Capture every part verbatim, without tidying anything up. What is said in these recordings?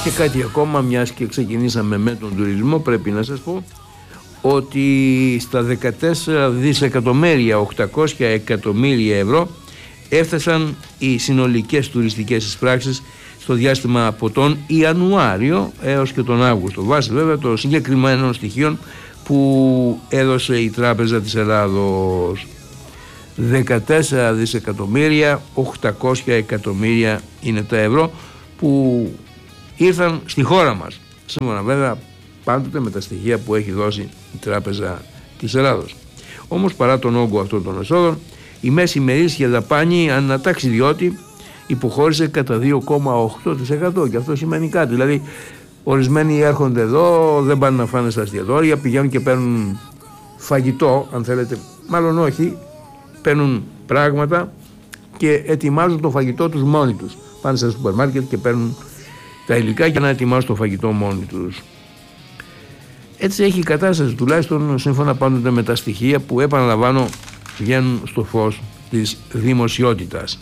Και κάτι ακόμα, μιας και ξεκινήσαμε με τον τουρισμό, πρέπει να σας πω ότι στα δεκατέσσερα δισεκατομμύρια οκτακόσια εκατομμύρια ευρώ έφτασαν οι συνολικές τουριστικές εισπράξεις στο διάστημα από τον Ιανουάριο έως και τον Αύγουστο, βάσει βέβαια των συγκεκριμένων στοιχείων που έδωσε η Τράπεζα της Ελλάδος. Δεκατέσσερα δισεκατομμύρια οκτακόσια εκατομμύρια είναι τα ευρώ που ήρθαν στη χώρα μας, σύμφωνα βέβαια πάντοτε με τα στοιχεία που έχει δώσει η Τράπεζα της Ελλάδος. Όμως παρά τον όγκο αυτών των εσόδων, η μέση ημερήσια δαπάνη ανά ταξιδιώτη υποχώρησε κατά δύο κόμμα οκτώ τοις εκατό και αυτό σημαίνει κάτι. Δηλαδή ορισμένοι έρχονται εδώ, δεν πάνε να φάνε στα εστιατόρια, πηγαίνουν και παίρνουν φαγητό, αν θέλετε, μάλλον όχι, παίρνουν πράγματα και ετοιμάζουν το φαγητό τους μόνοι τους. Πάνε στα σούπερ μάρκετ και παίρνουν τα υλικά για να ετοιμάσουν το φαγητό μόνοι τους. Έτσι έχει η κατάσταση, τουλάχιστον σύμφωνα πάντοτε με τα στοιχεία που, επαναλαμβάνω, βγαίνουν στο φως της δημοσιότητας.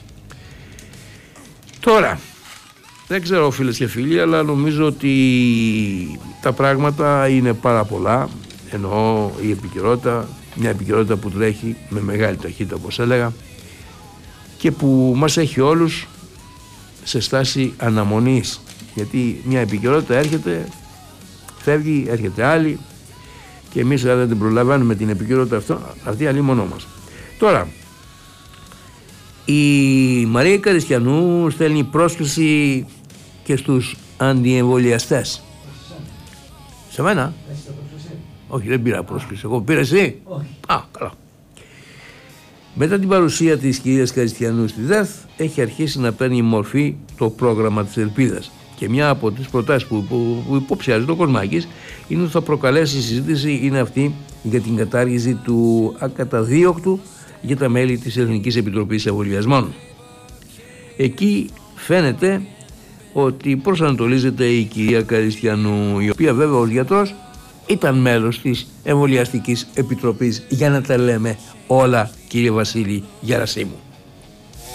Τώρα, δεν ξέρω φίλες και φίλοι, αλλά νομίζω ότι τα πράγματα είναι πάρα πολλά. Εννοώ η επικαιρότητα, μια επικαιρότητα που τρέχει με μεγάλη ταχύτητα, όπως έλεγα, και που μας έχει όλους σε στάση αναμονής, γιατί μια επικαιρότητα έρχεται, φεύγει, έρχεται άλλη και εμείς δεν την προλαβαίνουμε την επικαιρότητα αυτό, αυτή αλλή μονό μας. Τώρα, η Μαρία Καριστιανού στέλνει πρόσκληση και στους αντιεμβολιαστές. Σε μένα? Όχι, δεν πήρα πρόσκληση. Εγώ πήρα εσύ? Όχι. Α, καλά. Μετά την παρουσία της κυρίας Καριστιανού στη ΔΕΘ, έχει αρχίσει να παίρνει μορφή το πρόγραμμα της Ελπίδας. Και μια από τις προτάσεις που, που, που υποψιάζει το Κοσμάκης είναι ότι θα προκαλέσει η συζήτηση, είναι αυτή για την κατάργηση του ακαταδίωκτου για τα μέλη της Εθνικής Επιτροπής Εμβολιασμών. Εκεί φαίνεται ότι προσανατολίζεται η κυρία Καριστιανού, η οποία βέβαια ως γιατρός ήταν μέλος της Εμβολιαστικής Επιτροπής, για να τα λέμε όλα, κύριε Βασίλη Γερασίμου.